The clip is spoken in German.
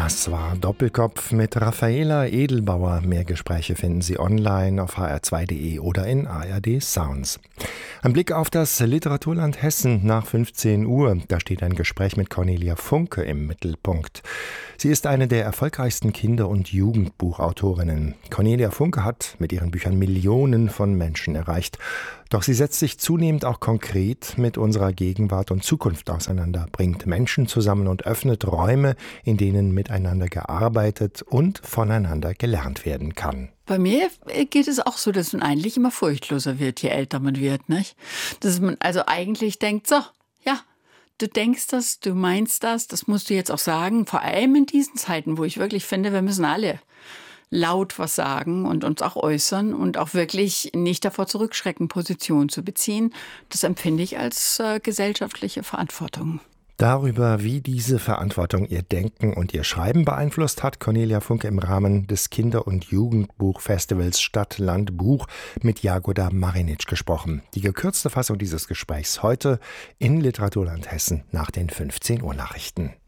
Das war Doppelkopf mit Raffaela Edelbauer. Mehr Gespräche finden Sie online auf hr2.de oder in ARD Sounds. Ein Blick auf das Literaturland Hessen nach 15 Uhr. Da steht ein Gespräch mit Cornelia Funke im Mittelpunkt. Sie ist eine der erfolgreichsten Kinder- und Jugendbuchautorinnen. Cornelia Funke hat mit ihren Büchern Millionen von Menschen erreicht. Doch sie setzt sich zunehmend auch konkret mit unserer Gegenwart und Zukunft auseinander, bringt Menschen zusammen und öffnet Räume, in denen miteinander gearbeitet und voneinander gelernt werden kann. Bei mir geht es auch so, dass man eigentlich immer furchtloser wird, je älter man wird, nicht? Dass man also eigentlich denkt, so, ja, du denkst das, du meinst das, das musst du jetzt auch sagen. Vor allem in diesen Zeiten, wo ich wirklich finde, wir müssen alle laut was sagen und uns auch äußern und auch wirklich nicht davor zurückschrecken, Position zu beziehen. Das empfinde ich als gesellschaftliche Verantwortung. Darüber, wie diese Verantwortung ihr Denken und ihr Schreiben beeinflusst, hat Cornelia Funke im Rahmen des Kinder- und Jugendbuchfestivals Stadt, Land, Buch mit Jagoda Marinic gesprochen. Die gekürzte Fassung dieses Gesprächs heute in Literaturland Hessen nach den 15 Uhr Nachrichten.